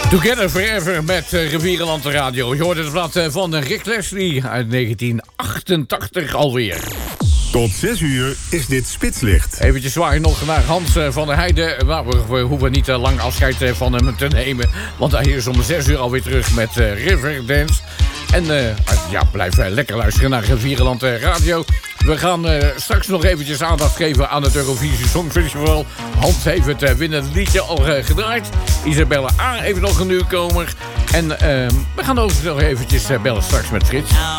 Together Forever met Rivierenland Radio. Je hoort het blad van Rick Leslie uit 1988 alweer. Tot 6 uur is dit Spitslicht. Eventjes zwaaien nog naar Hans van der Heijden. Nou, we hoeven niet lang afscheid van hem te nemen. Want hij is om 6 uur alweer terug met Riverdance. En blijf lekker luisteren naar Rivierenland Radio. We gaan straks nog eventjes aandacht geven aan het Eurovisie Songfestival. Hans heeft het winnende liedje al gedraaid. Isabelle A. heeft nog een nieuwkomer. En we gaan ook nog eventjes bellen straks met Frits.